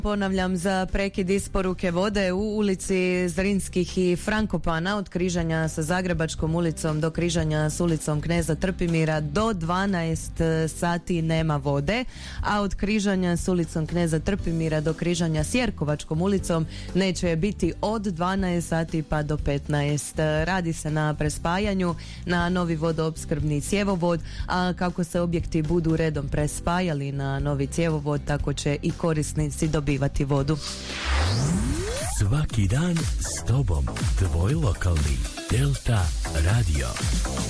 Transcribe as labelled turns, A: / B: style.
A: Ponavljam, za prekid isporuke vode u ulici Zrinskih i Frankopana od križanja sa Zagrebačkom ulicom do križanja s ulicom Kneza Trpimira do 12 sati nema vode, a od križanja s ulicom Kneza Trpimira do križanja s Jerkovačkom ulicom neće je biti od 12 sati pa do 15. Radi se na prespajanju na novi vodoopskrbni cjevovod, a kako se objekti budu redom prespajali na novi cjevovod, tako će i korisnici dobivati vodu.
B: Svaki dan s tobom, tvoj lokalni Delta Radio.